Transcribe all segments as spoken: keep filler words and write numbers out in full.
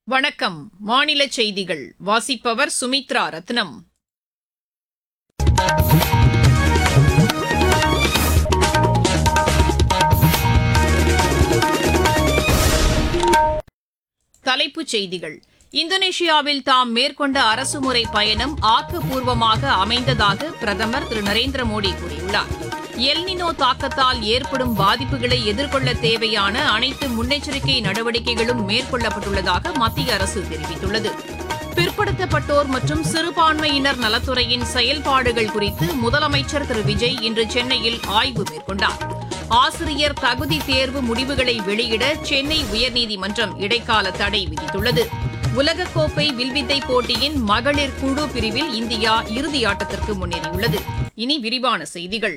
வணக்கம். மாநில செய்திகள் வாசிப்பவர் சுமித்ரா ரத்னம். தலைப்புச் செய்திகள். இந்தோனேஷியாவில் தாம் மேற்கொண்ட அரசுமுறை பயணம் ஆக்கப்பூர்வமாக அமைந்ததாக பிரதமர் திரு நரேந்திர மோடி கூறியுள்ளார். எல்னினோ தாக்கத்தால் ஏற்படும் பாதிப்புகளை எதிர்கொள்ள தேவையான அனைத்து முன்னெச்சரிக்கை நடவடிக்கைகளும் மேற்கொள்ளப்பட்டுள்ளதாக மத்திய அரசு தெரிவித்துள்ளது. பிற்படுத்தப்பட்டோர் மற்றும் சிறுபான்மையினர் நலத்துறையின் செயல்பாடுகள் குறித்து முதலமைச்சர் திரு விஜய் இன்று சென்னையில் ஆய்வு மேற்கொண்டார். ஆசிரியர் தகுதி தேர்வு முடிவுகளை வெளியிட சென்னை உயர்நீதிமன்றம் இடைக்கால தடை விதித்துள்ளது. உலகக்கோப்பை வில்வித்தை போட்டியின் மகளிர் குழு பிரிவில் இந்தியா இறுதியாட்டத்திற்கு முன்னேறியுள்ளது. இனி விரிவான செய்திகள்.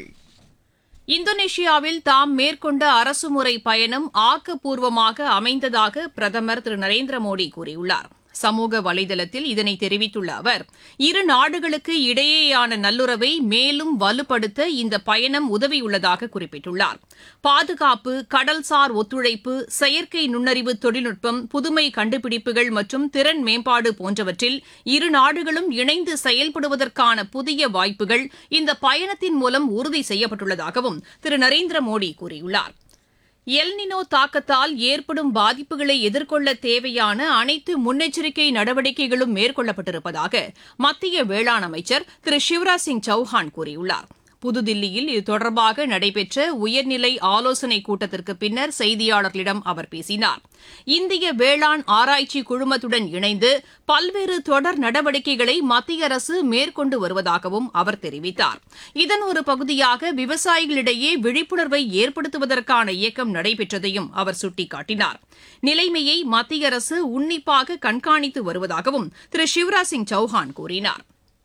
இந்தோனேஷியாவில் தாம் மேற்கொண்ட அரசுமுறை பயணம் ஆக்கப்பூர்வமாக அமைந்ததாக பிரதமர் திரு நரேந்திர மோடி கூறியுள்ளார். சமூக வலைதளத்தில் இதனை தெரிவித்துள்ள அவர், இரு நாடுகளுக்கு இடையேயான நல்லுறவை மேலும் வலுப்படுத்த இந்த பயணம் உதவியுள்ளதாக குறிப்பிட்டுள்ளார். பாதுகாப்பு, கடல்சார் ஒத்துழைப்பு, செயற்கை நுண்ணறிவு தொழில்நுட்பம், புதுமை கண்டுபிடிப்புகள் மற்றும் திறன் மேம்பாடு போன்றவற்றில் இரு நாடுகளும் இணைந்து செயல்படுவதற்கான புதிய வாய்ப்புகள் இந்த பயணத்தின் மூலம் உறுதி செய்யப்பட்டுள்ளதாகவும் திரு நரேந்திர மோடி கூறியுள்ளார். எல்னினோ தாக்கத்தால் ஏற்படும் பாதிப்புகளை எதிர்கொள்ள தேவையான அனைத்து முன்னெச்சரிக்கை நடவடிக்கைகளும் மேற்கொள்ளப்பட்டிருப்பதாக மத்திய வேளாண் அமைச்சர் திரு சிவராஜ் சிங் சௌஹான் கூறியுள்ளார். புதுதில்லியில் இது தொடர்பாக நடைபெற்ற உயர்நிலை ஆலோசனைக் கூட்டத்திற்கு பின்னர் செய்தியாளர்களிடம் அவர் பேசினார். இந்திய வேளாண் ஆராய்ச்சி குழுமத்துடன் இணைந்து பல்வேறு தொடர் நடவடிக்கைகளை மத்திய அரசு மேற்கொண்டு வருவதாகவும் அவர் தெரிவித்தார். இதன் ஒரு பகுதியாக விவசாயிகளிடையே விழிப்புணர்வை ஏற்படுத்துவதற்கான இயக்கம் நடைபெற்றதையும் அவர் சுட்டிக்காட்டினார். நிலைமையை மத்திய அரசு உன்னிப்பாக கண்காணித்து வருவதாகவும் திரு சிவராஜ் சிங் சௌஹான் கூறினார்.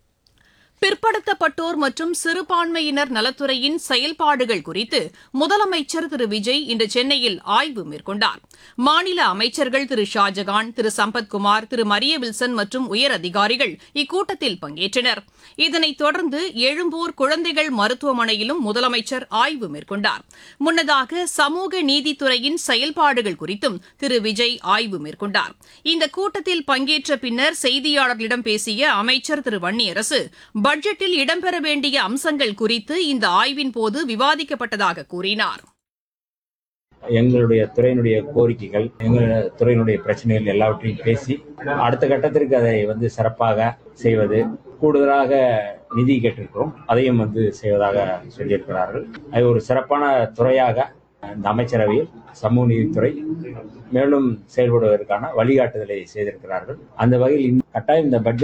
பிற்படுத்தப்பட்டோர் மற்றும் சிறுபான்மையினர் நலத்துறையின் செயல்பாடுகள் குறித்து முதலமைச்சர் திரு விஜய் இன்று சென்னையில் ஆய்வு மேற்கொண்டார். மாநில அமைச்சர்கள் திரு ஷாஜகான், திரு சம்பத்குமார், திரு மரிய வில்சன் மற்றும் உயர் அதிகாரிகள் இக்கூட்டத்தில் பங்கேற்றனர். இதனைத் தொடர்ந்து எழும்பூர் குழந்தைகள் மருத்துவமனையிலும் முதலமைச்சர் ஆய்வு மேற்கொண்டார். முன்னதாக சமூக நீதித்துறையின் செயல்பாடுகள் குறித்தும் திரு விஜய் ஆய்வு மேற்கொண்டார். இந்த கூட்டத்தில் பங்கேற்ற பின்னர் செய்தியாளர்களிடம் பேசிய அமைச்சர் திரு வன்னியரசு, பட்ஜெட்டில் இடம்பெற வேண்டிய அம்சங்கள் குறித்து இந்த ஆய்வின் போது விவாதிக்கப்பட்டதாக கூறினார். எங்களுடைய துறையினுடைய கோரிக்கைகள், எங்களுடைய துறையினுடைய பிரச்சனைகள் எல்லாவற்றையும் பேசி அடுத்த கட்டத்திற்கு அதை வந்து சிறப்பாக செய்வது, கூடுதலாக நிதி கேட்டிருக்கிறோம், அதையும் வந்து செய்வதாக சொல்லியிருக்கிறார்கள். அது ஒரு சிறப்பான துறையாக இந்த அமைச்சரவையில் சமூக நீதித்துறை மேலும் செயல்படுவதற்கான வழிகாட்டுதலை செய்திருக்கிறார்கள். அந்த வகையில் கட்டாயம் இந்த பட்ஜெட்